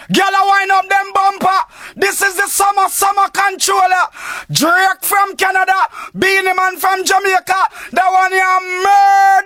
Gyal a wind up them bumper. This is the summer controller. Drake from Canada. Beanie Man from Jamaica. That one you